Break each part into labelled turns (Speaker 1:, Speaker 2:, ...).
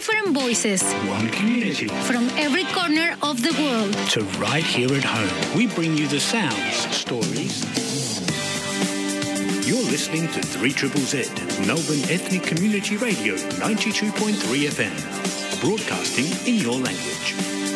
Speaker 1: different voices.
Speaker 2: One community.
Speaker 1: From every corner of the world.
Speaker 2: To right here at home. We bring you the sounds, stories. You're listening to 3ZZZ, Melbourne Ethnic Community Radio, 92.3 FM. Broadcasting in your language.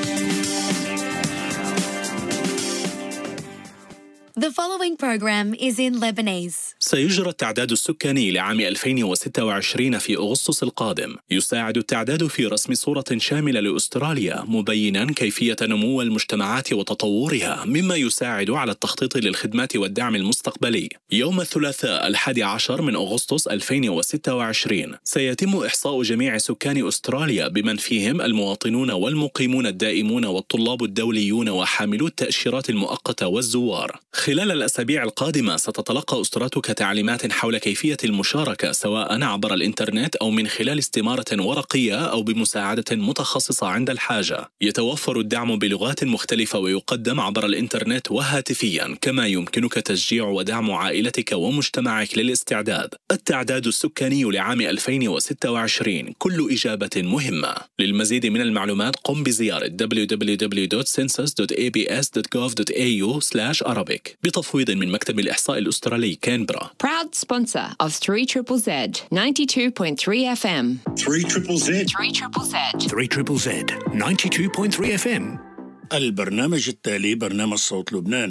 Speaker 1: The following program is in Lebanese.
Speaker 3: سيجرى التعداد السكاني لعام 2026 في أغسطس القادم. يساعد التعداد في رسم صورة شاملة لأستراليا، مبيناً كيفية نمو المجتمعات وتطورها، مما يساعد على التخطيط للخدمات والدعم المستقبلي. يوم الثلاثاء 11 من أغسطس 2026 سيتم إحصاء جميع سكان أستراليا بمن فيهم المواطنون والمقيمون الدائمون والطلاب الدوليون وحاملو التأشيرات المؤقتة والزوار. خلال الأسابيع القادمة ستتلقى أسرتك تعليمات حول كيفية المشاركة، سواء عبر الإنترنت أو من خلال استمارة ورقية أو بمساعدة متخصصة عند الحاجة. يتوفر الدعم بلغات مختلفة ويقدم عبر الإنترنت وهاتفيا، كما يمكنك تشجيع ودعم عائلتك ومجتمعك للاستعداد. التعداد السكاني لعام 2026 كل إجابة مهمة. للمزيد من المعلومات قم بزيارة www.census.abs.gov.au/Arabic بتفويض من مكتب الإحصاء الأسترالي كانبرا.
Speaker 4: Proud sponsor of 3ZZZ 92.3 FM.
Speaker 2: 3ZZZ 92.3 FM.
Speaker 5: البرنامج التالي برنامج صوت لبنان.